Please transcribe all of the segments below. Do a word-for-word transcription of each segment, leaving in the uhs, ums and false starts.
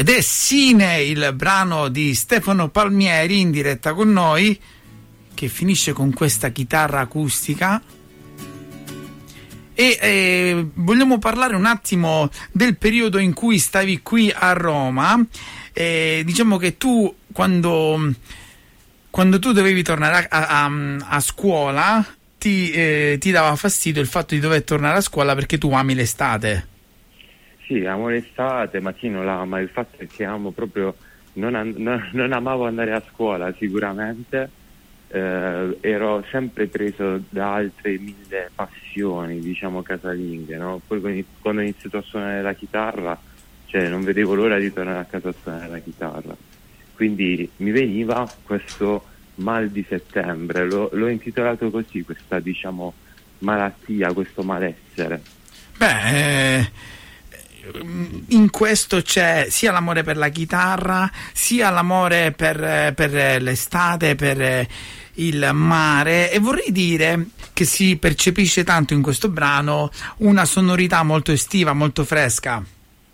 ed è Sine, il brano di Stefano Palmieri in diretta con noi, che finisce con questa chitarra acustica. E eh, vogliamo parlare un attimo del periodo in cui stavi qui a Roma. Eh, diciamo che tu quando, quando tu dovevi tornare a, a, a scuola ti, eh, ti dava fastidio il fatto di dover tornare a scuola perché tu ami l'estate. Sì, amo l'estate, ma chi non la ama? Il fatto è che amo proprio non, an- non, non amavo andare a scuola sicuramente. Eh, ero sempre preso da altre mille passioni, diciamo, casalinghe, no? Poi quando ho iniziato a suonare la chitarra, cioè non vedevo l'ora di tornare a casa a suonare la chitarra, quindi mi veniva questo mal di settembre, l'ho, l'ho intitolato così, questa, diciamo, malattia, questo malessere. Beh, eh, in questo c'è sia l'amore per la chitarra, sia l'amore per, per l'estate, per il mare, e vorrei dire che si percepisce tanto in questo brano una sonorità molto estiva, molto fresca.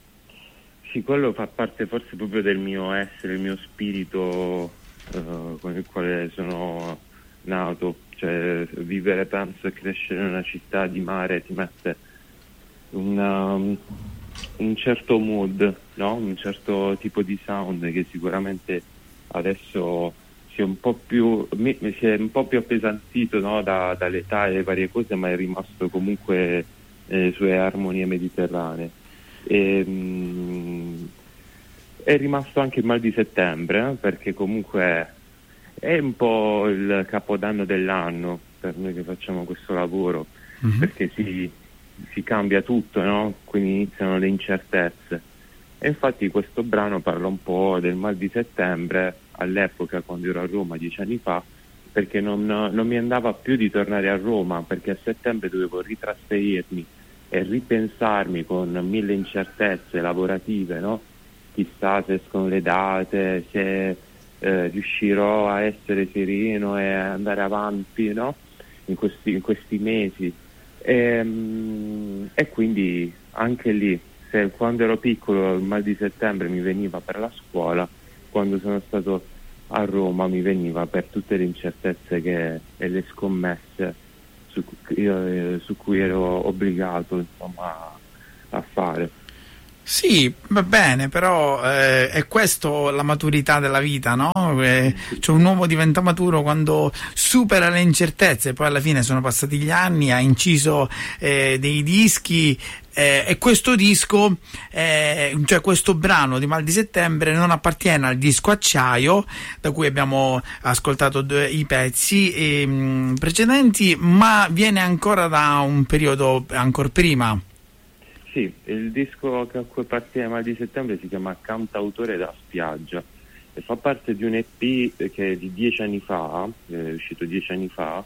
Sì, quello fa parte forse proprio del mio essere, il mio spirito uh, con il quale sono nato, cioè vivere, penso, e crescere in una città di mare ti mette una, un certo mood, no? Un certo tipo di sound che sicuramente adesso si è un po' più mi, si è un po' più appesantito, no? da, dall'età e le varie cose, ma è rimasto comunque nelle sue armonie mediterranee. E, mh, è rimasto anche il mal di settembre, eh? Perché comunque è un po' il capodanno dell'anno per noi che facciamo questo lavoro, mm-hmm. perché si, si cambia tutto, no? Quindi iniziano le incertezze. E infatti questo brano parla un po' del mal di settembre all'epoca, quando ero a Roma dieci anni fa, perché non, non mi andava più di tornare a Roma, perché a settembre dovevo ritrasferirmi e ripensarmi con mille incertezze lavorative, no? Chissà se escono le date, se eh, riuscirò a essere sereno e andare avanti, no? In questi, in questi mesi. E, mh, e quindi anche lì, se quando ero piccolo il mal di settembre mi veniva per la scuola, quando sono stato a Roma mi veniva per tutte le incertezze che, e le scommesse su, io, su cui ero obbligato, insomma, a fare. Sì, va bene, però eh, è questo la maturità della vita, no? Eh, cioè un uomo diventa maturo quando supera le incertezze, poi alla fine sono passati gli anni, ha inciso eh, dei dischi eh, e questo disco, eh, cioè questo brano di Mal di Settembre non appartiene al disco Acciaio, da cui abbiamo ascoltato due, i pezzi eh, mh, precedenti, ma viene ancora da un periodo ancora prima. Sì, il disco che a cui appartiene Mal di Settembre si chiama Cantautore da spiaggia e fa parte di un E P che è di dieci anni fa, è uscito dieci anni fa,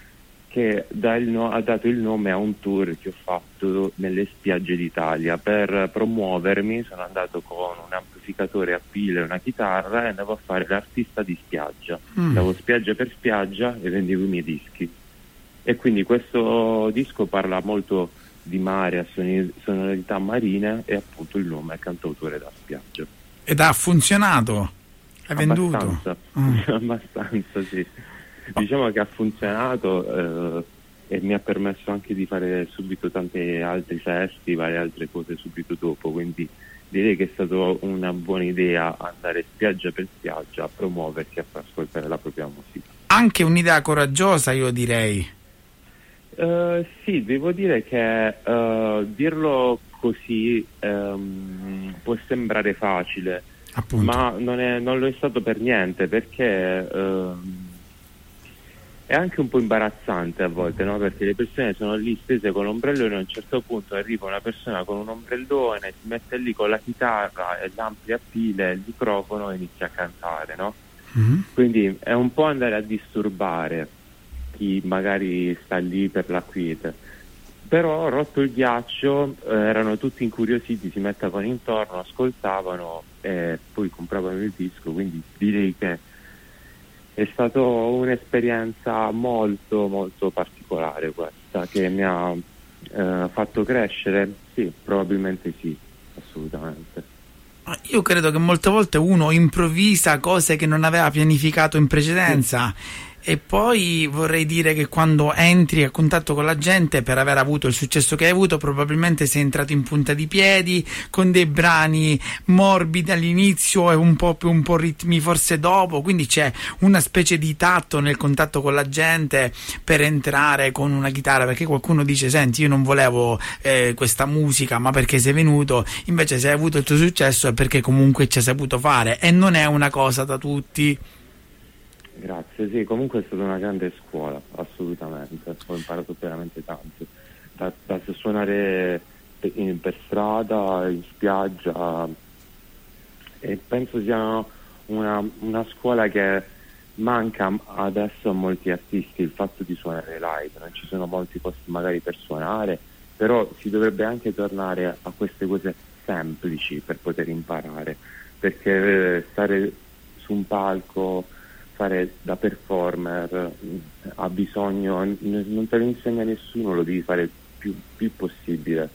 che dà il no, ha dato il nome a un tour che ho fatto nelle spiagge d'Italia. Per promuovermi sono andato con un amplificatore a pile e una chitarra e andavo a fare l'artista di spiaggia. Mm. Andavo spiaggia per spiaggia e vendevo i miei dischi. E quindi questo disco parla molto di mare, a sonorità marine, e appunto il nome è Cantautore da spiaggia. Ed ha funzionato? Hai venduto? Abbastanza, mm. abbastanza sì. Diciamo che ha funzionato eh, e mi ha permesso anche di fare subito tanti altri festival e altre cose subito dopo, quindi direi che è stata una buona idea andare spiaggia per spiaggia a promuoversi, a far ascoltare la propria musica. Anche un'idea coraggiosa, io direi. Uh, sì, devo dire che uh, dirlo così um, può sembrare facile, appunto. Ma non, è, non lo è stato per niente, perché uh, è anche un po' imbarazzante a volte, no? Perché le persone sono lì stese con l'ombrellone e a un certo punto arriva una persona con un ombrellone, si mette lì con la chitarra e l'amplia pile, il microfono e inizia a cantare, no? Mm-hmm. Quindi è un po' andare a disturbare chi magari sta lì per la quiete. Però rotto il ghiaccio, eh, erano tutti incuriositi, si mettevano intorno, ascoltavano e poi compravano il disco, quindi direi che è stata un'esperienza molto molto particolare questa, che mi ha eh, fatto crescere. Sì, probabilmente sì, assolutamente. io credo che molte volte uno improvvisa cose che non aveva pianificato in precedenza. Sì. E poi vorrei dire che quando entri a contatto con la gente, per aver avuto il successo che hai avuto, probabilmente sei entrato in punta di piedi con dei brani morbidi all'inizio e un po' più un po' ritmi forse dopo, quindi c'è una specie di tatto nel contatto con la gente per entrare con una chitarra, perché qualcuno dice: senti, io non volevo eh, questa musica, ma perché sei venuto, invece se hai avuto il tuo successo è perché comunque ci hai saputo fare, e non è una cosa da tutti. Grazie, sì, comunque è stata una grande scuola, assolutamente, ho imparato veramente tanto, da, da suonare in, per strada, in spiaggia, e penso sia una, una scuola che manca adesso a molti artisti, il fatto di suonare live, non ci sono molti posti magari per suonare, però si dovrebbe anche tornare a queste cose semplici per poter imparare, perché stare su un palco, fare da performer ha bisogno, non te lo insegna nessuno, lo devi fare il più, più possibile,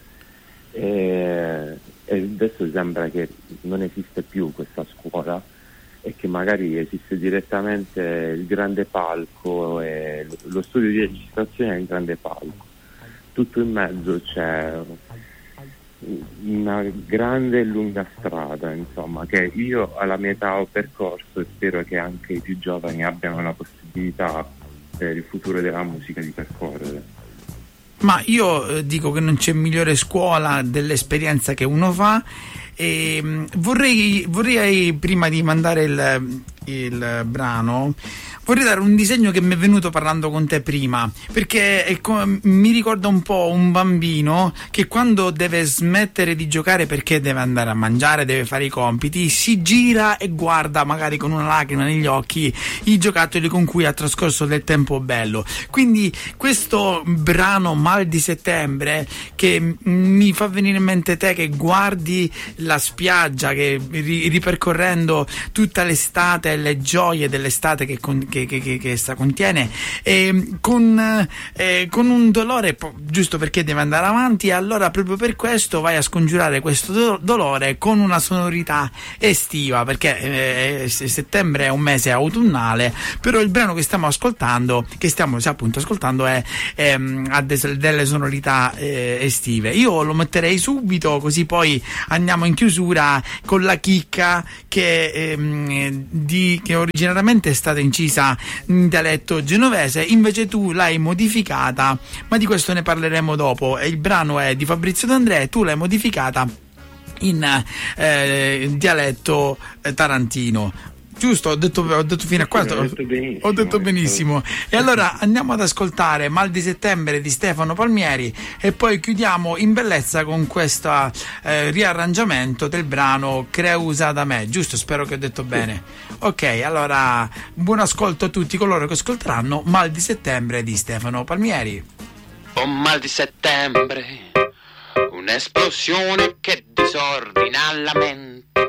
e, e adesso sembra che non esiste più questa scuola e che magari esiste direttamente il grande palco e lo studio di registrazione è il grande palco, tutto in mezzo c'è una grande e lunga strada, insomma, che io alla mia età ho percorso, e spero che anche i più giovani abbiano la possibilità per il futuro della musica di percorrere. Ma io eh, dico che non c'è migliore scuola dell'esperienza che uno fa, e mh, vorrei, vorrei prima di mandare il, il brano, vorrei dare un disegno che mi è venuto parlando con te prima, perché è com- mi ricorda un po' un bambino che quando deve smettere di giocare perché deve andare a mangiare, deve fare i compiti, si gira e guarda magari con una lacrima negli occhi i giocattoli con cui ha trascorso del tempo bello. Quindi questo brano Mal di settembre, che m- mi fa venire in mente te che guardi la spiaggia, che ri- ripercorrendo tutta l'estate e le gioie dell'estate che, con- che Che, che, che essa contiene, eh, con, eh, con un dolore po- giusto perché deve andare avanti, e allora proprio per questo vai a scongiurare questo do- dolore con una sonorità estiva, perché eh, settembre è un mese autunnale, però il brano che stiamo ascoltando che stiamo sì, appunto ascoltando è, ehm, ha de- delle sonorità eh, estive. Io lo metterei subito, così poi andiamo in chiusura con la chicca che, ehm, di, che originariamente è stata incisa in dialetto genovese, invece tu l'hai modificata, ma di questo ne parleremo dopo. Il brano è di Fabrizio D'Andrea e tu l'hai modificata in eh, dialetto eh, tarantino. Giusto? Ho detto, ho detto fino a qua. Sì, ho detto benissimo. Ho detto benissimo. E allora andiamo ad ascoltare Mal di settembre di Stefano Palmieri e poi chiudiamo in bellezza con questo eh, riarrangiamento del brano Creusa da me. Giusto? Spero che ho detto bene. Ok, allora buon ascolto a tutti coloro che ascolteranno Mal di settembre di Stefano Palmieri. Oh, mal di settembre, un'esplosione che disordina la mente.